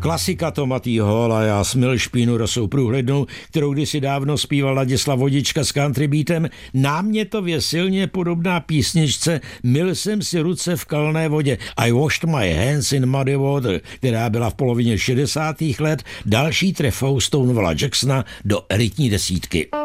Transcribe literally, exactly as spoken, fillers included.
Klasika Tomatýho Hola, já smil špínu rosou průhlednou, kterou kdysi dávno zpíval Ladislav Vodička s country beatem, námětově silně podobná písničce Myl jsem si ruce v kalné vodě, I washed my hands in muddy water, která byla v polovině šedesátých let další trefou Stonewalla Jacksona do elitní desítky.